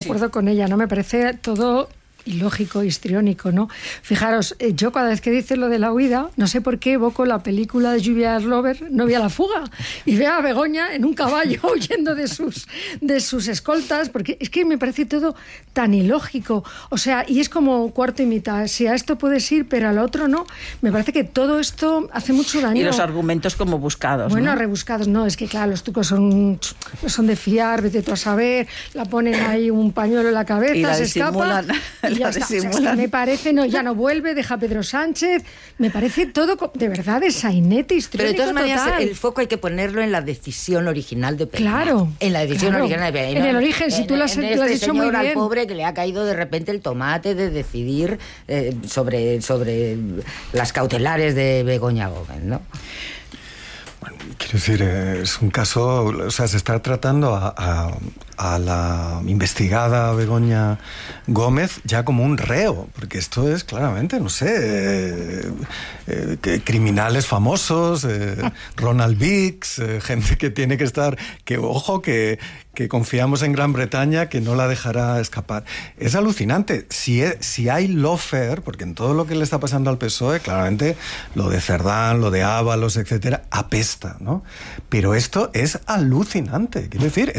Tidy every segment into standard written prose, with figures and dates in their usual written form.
acuerdo con ella, ¿no? Me parece todo ilógico, histriónico, ¿no? Fijaros, yo cada vez que dices lo de la huida, no sé por qué evoco la película de Julia Roberts, Novia a la fuga, y veo a Begoña en un caballo huyendo de sus escoltas, porque es que me parece todo tan ilógico. O sea, y es como cuarto y mitad. Si a esto puedes ir, pero al otro no. Me parece que todo esto hace mucho daño. Y los argumentos como buscados, bueno, ¿no? rebuscados, no. Es que, claro, los trucos no son de fiar, vete tú a saber, la ponen ahí un pañuelo en la cabeza, y la se escapa. Y ya está. O sea, es que me parece, ya no vuelve, deja a Pedro Sánchez, me parece todo, de verdad, de sainete histriónico. Pero de todas maneras, total. el foco hay que ponerlo en la decisión original de Peinado. Claro. En la decisión original de Peinado. En el origen, si tú lo has dicho muy bien. Al pobre que le ha caído de repente el tomate de decidir sobre las cautelares de Begoña Gómez, ¿no? Bueno, quiero decir, es un caso, o sea, se está tratando a la investigada Begoña Gómez ya como un reo, porque esto es claramente, no sé, criminales famosos, Ronald Biggs, gente que tiene que estar, que ojo, que confiamos en Gran Bretaña, que no la dejará escapar. Es alucinante. Si hay lawfare, porque en todo lo que le está pasando al PSOE, claramente lo de Cerdán, lo de Ábalos, etcétera, apesta, ¿no? Pero esto es alucinante. Quiero decir,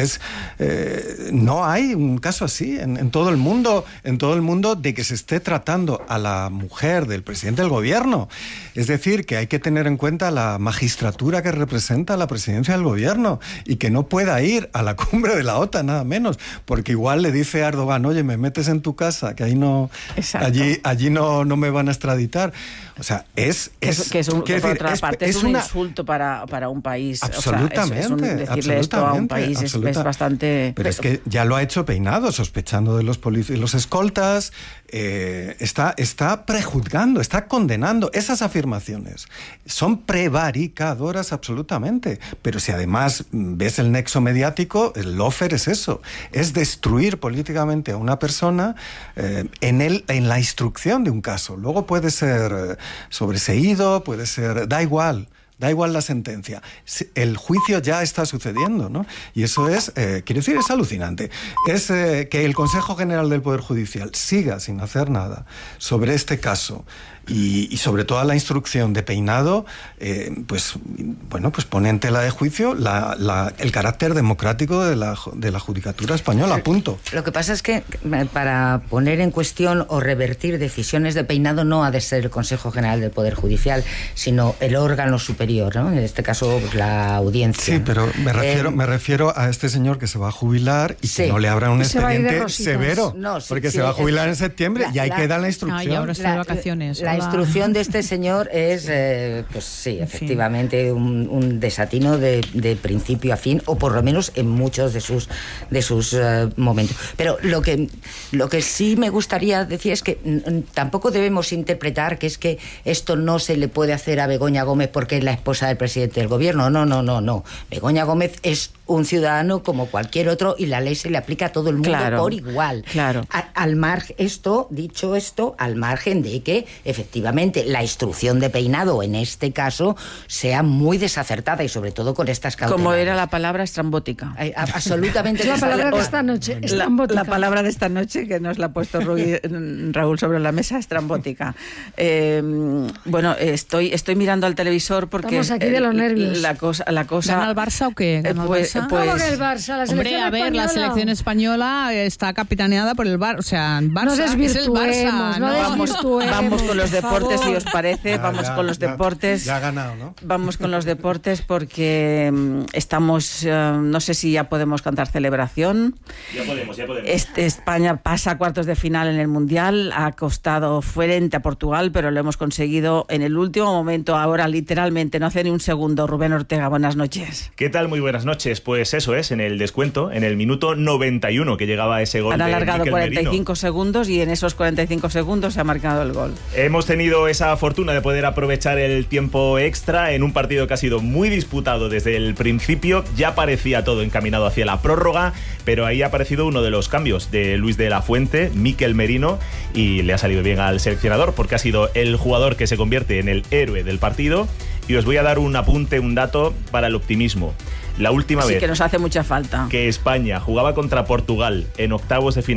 no hay un caso así en todo el mundo, de que se esté tratando a la mujer del presidente del gobierno. Es decir, que hay que tener en cuenta la magistratura que representa la presidencia del gobierno y que no pueda ir a la cumbre de la OTAN, nada menos, porque igual le dice a Erdogan, oye, me metes en tu casa, que ahí no, allí no me van a extraditar. O sea, por otra parte, es un insulto para un país. Absolutamente. O sea, decirle esto a un país es bastante... Pero es que ya lo ha hecho Peinado, sospechando de los escoltas, está prejuzgando, está condenando esas afirmaciones. Son prevaricadoras absolutamente. Pero si además ves el nexo mediático, el lawfare es eso, es destruir políticamente a una persona en la instrucción de un caso. Luego puede ser sobreseído, puede ser... Da igual la sentencia. El juicio ya está sucediendo, ¿no? Y eso es, quiero decir, es alucinante. Es que el Consejo General del Poder Judicial siga sin hacer nada sobre este caso y sobre toda la instrucción de Peinado, pues pone en tela de juicio el carácter democrático de la judicatura española, punto. Lo que pasa es que para poner en cuestión o revertir decisiones de Peinado no ha de ser el Consejo General del Poder Judicial, sino el órgano superior, ¿no? En este caso, pues, la audiencia. Sí, pero me refiero a este señor que se va a jubilar y que no le abran un expediente severo, porque se va a jubilar en septiembre y ahí queda la instrucción. Y ahora está de vacaciones. La instrucción de este señor es, pues sí, efectivamente, un desatino de principio a fin, o por lo menos en muchos de sus momentos. Pero lo que sí me gustaría decir es que tampoco debemos interpretar que es que esto no se le puede hacer a Begoña Gómez porque es la esposa del presidente del gobierno. No. Begoña Gómez es un ciudadano como cualquier otro y la ley se le aplica a todo el mundo por igual. Claro. Al margen, dicho esto, al margen de que efectivamente la instrucción de Peinado en este caso sea muy desacertada y sobre todo con estas cautelares. Como era la palabra estrambótica. Absolutamente. La palabra de esta noche, estrambótica. La palabra de esta noche que nos la ha puesto Raúl sobre la mesa, estrambótica. Bueno, estoy mirando al televisor porque... Estamos aquí de los nervios. La cosa... ¿Gana el Barça o qué? ¿Gana el Barça? ¿Cómo que el Barça? La selección española. La selección española está capitaneada por el Barça. O sea, Barça no es el Barça. Vamos con los deportes, si os parece. Vamos con los deportes. Ya ha ganado, ¿no? Vamos con los deportes porque estamos... no sé si ya podemos cantar celebración. Ya podemos. España pasa a cuartos de final en el Mundial. Ha costado frente a Portugal, pero lo hemos conseguido en el último momento. Ahora, literalmente, no hace ni un segundo. Rubén Ortega, buenas noches. ¿Qué tal? Muy buenas noches. Pues eso es, en el descuento, en el minuto 91 que llegaba ese gol. Han alargado Mikel 45 Merino. segundos y en esos 45 segundos se ha marcado el gol. Hemos tenido esa fortuna de poder aprovechar el tiempo extra en un partido que ha sido muy disputado desde el principio. Ya parecía todo encaminado hacia la prórroga, pero ahí ha aparecido uno de los cambios de Luis de la Fuente, Mikel Merino, y le ha salido bien al seleccionador porque ha sido el jugador que se convierte en el héroe del partido. Y os voy a dar un apunte, un dato para el optimismo. La última vez que nos hace mucha falta que España jugaba contra Portugal en octavos de final